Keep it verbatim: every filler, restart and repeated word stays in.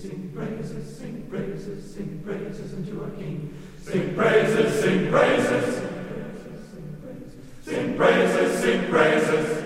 sing praises, sing praises, sing praises unto our King. Sing praises, sing praises, sing praises, sing praises, sing praises.